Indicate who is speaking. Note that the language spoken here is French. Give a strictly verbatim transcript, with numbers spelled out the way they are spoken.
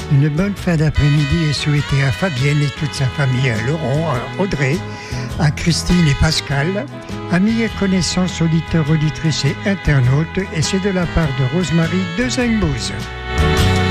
Speaker 1: Une bonne fin d'après-midi est souhaitée à Fabienne et toute sa famille, à Laurent, à Audrey, à Christine et Pascal, amis et connaissances, auditeurs, auditrices et internautes, et c'est de la part de Rosemary de Zengbouz.